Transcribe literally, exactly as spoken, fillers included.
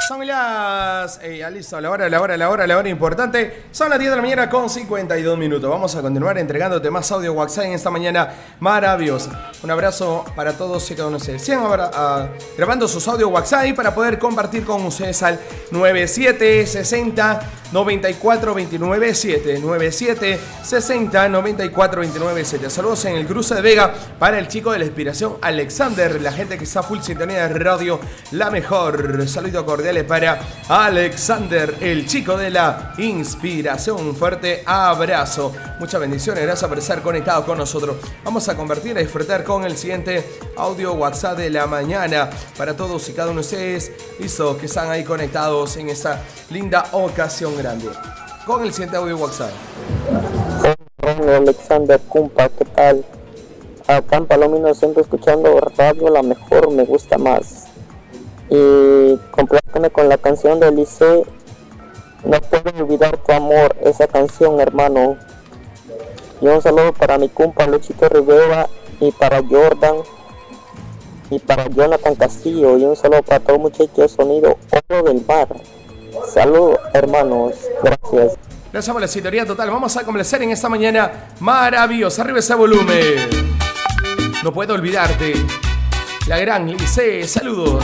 Son las... Eh, ya listo, la hora, la hora, la hora, la hora importante. Son las diez de la mañana con cincuenta y dos minutos. Vamos a continuar entregándote más audio WhatsApp en esta mañana maravillosa. Un abrazo para todos y cada uno de ustedes. Sigan ahora uh, grabando sus audio WhatsApp para poder compartir con ustedes al nueve siete seis cero nueve cuatro dos nueve siete. nueve siete seis cero nueve cuatro dos nueve siete. Saludos en el cruce de Vega para el chico de la inspiración Alexander. La gente que está full sintonía de radio, la mejor. Saludos cordiales para Alexander, el chico de la inspiración. Un fuerte abrazo. Muchas bendiciones. Gracias por estar conectado con nosotros. Vamos a convertir a disfrutar con el siguiente audio WhatsApp de la mañana para todos y cada uno de ustedes. Listo, que están ahí conectados en esta linda ocasión grande. Con el siguiente audio WhatsApp. Hola Alexander, compa, ¿qué tal? Acá en Palomino siempre escuchando radio, la mejor, me gusta más. Y complácame con la canción de Lice, No puedo olvidar tu amor, esa canción, hermano. Y un saludo para mi compa Luchito Rivera y para Jordan y para Jonathan Castillo, y un saludo para todo muchacho de sonido Oro del Mar. Saludos, hermanos, gracias. Gracias por la sintonía total. Vamos a complacer en esta mañana maravillosa. Arriba ese volumen. No puedo olvidarte. La gran Lice, saludos.